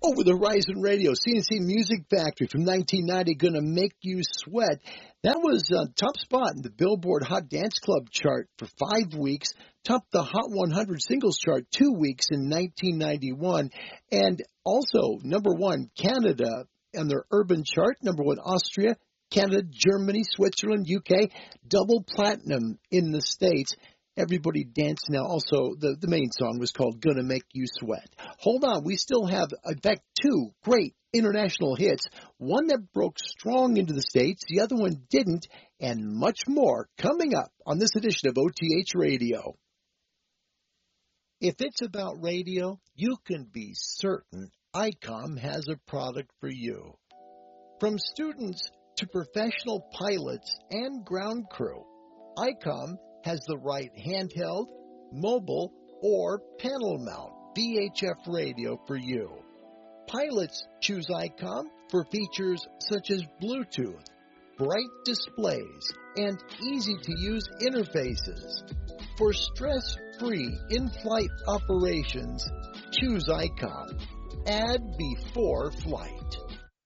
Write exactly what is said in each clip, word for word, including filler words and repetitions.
Over the Horizon Radio, C N C Music Factory from nineteen ninety, Gonna Make You Sweat. That was uh, top spot in the Billboard Hot Dance Club chart for five weeks, topped the Hot one hundred Singles chart two weeks in nineteen ninety-one, and also number one, Canada on their urban chart, number one, Austria, Canada, Germany, Switzerland, U K, double platinum in the States. Everybody Dance Now. Also, the, the main song was called Gonna Make You Sweat. Hold on, we still have, in fact, two great international hits. One that broke strong into the States, the other one didn't, and much more coming up on this edition of O T H Radio. If it's about radio, you can be certain I COM has a product for you. From students to professional pilots and ground crew, I COM has the right handheld, mobile, or panel mount V H F radio for you. Pilots choose I COM for features such as Bluetooth, bright displays, and easy-to-use interfaces. For stress-free in-flight operations, choose I COM. Add before flight.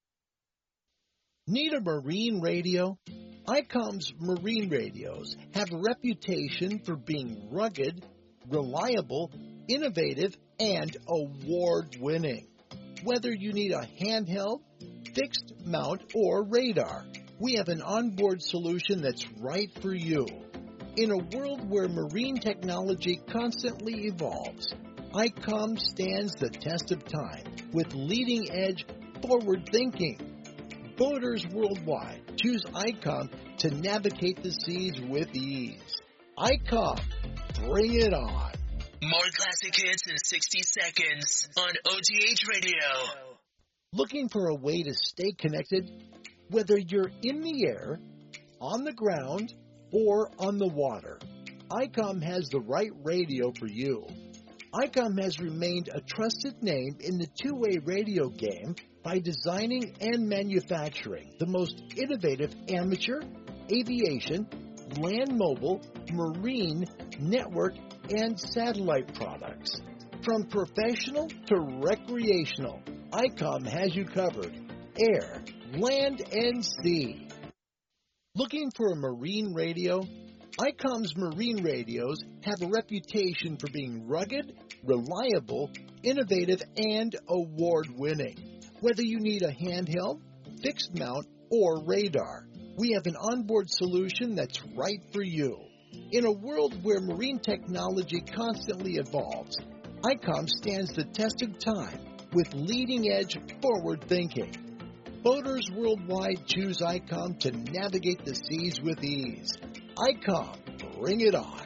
Need a marine radio? I COM's marine radios have a reputation for being rugged, reliable, innovative, and award-winning. Whether you need a handheld, fixed mount, or radar, we have an onboard solution that's right for you. In a world where marine technology constantly evolves, I COM stands the test of time with leading-edge, forward-thinking. Boaters worldwide choose I COM to navigate the seas with ease. I COM, bring it on. More classic hits in sixty seconds on O T H Radio. Looking for a way to stay connected? Whether you're in the air, on the ground, or on the water, I COM has the right radio for you. I COM has remained a trusted name in the two-way radio game by designing and manufacturing the most innovative amateur, aviation, land mobile, marine, network, and satellite products. From professional to recreational, I COM has you covered. Air, land, and sea. Looking for a marine radio? I COM's marine radios have a reputation for being rugged, reliable, innovative, and award-winning. Whether you need a handheld, fixed mount, or radar, we have an onboard solution that's right for you. In a world where marine technology constantly evolves, I COM stands the test of time with leading-edge forward thinking. Boaters worldwide choose I COM to navigate the seas with ease. I COM, bring it on.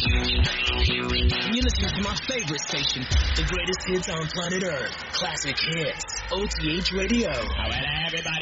You're listening to my favorite station, the greatest hits on planet Earth, Classic Hits, O T H Radio. All right, everybody.